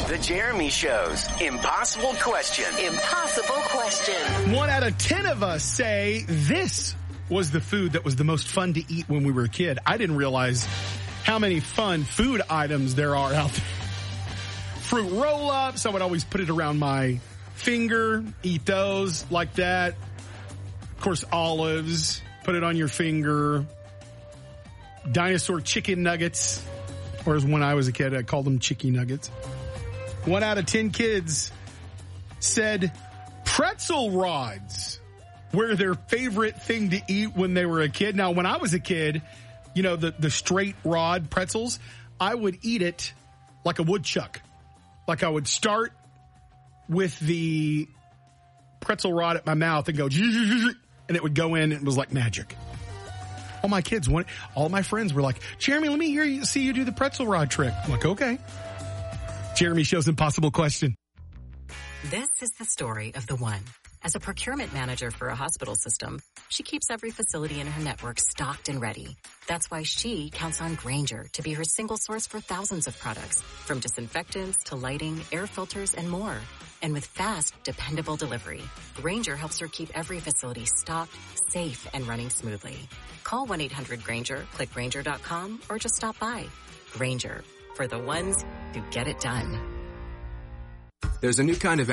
The Jeremy Show's Impossible Question. Impossible Question. 1 out of 10 of us say this was the food that was the most fun to eat when we were a kid. I didn't realize how many fun food items there are out there. Fruit roll-ups. I would always put it around my finger, eat those like that. Of course, olives. Put it on your finger. Dinosaur chicken nuggets. Whereas when I was a kid, I called them chicky nuggets. 1 out of 10 kids said pretzel rods were their favorite thing to eat when they were a kid. Now, when I was a kid, you know, the straight rod pretzels, I would eat it like a woodchuck. Like I would start with the pretzel rod at my mouth and go, and it would go in and it was like magic. All my kids wanted, all my friends were like, Jeremy, let me see you do the pretzel rod trick. I'm like, okay. Jeremy Show's Impossible Question. This is the story of the one. As a procurement manager for a hospital system, she keeps every facility in her network stocked and ready. That's why she counts on Grainger to be her single source for thousands of products, from disinfectants to lighting, air filters, and more. And with fast, dependable delivery, Grainger helps her keep every facility stocked, safe, and running smoothly. Call 1-800-GRAINGER, click Grainger.com, or just stop by. Grainger, for the ones who get it done. There's a new kind of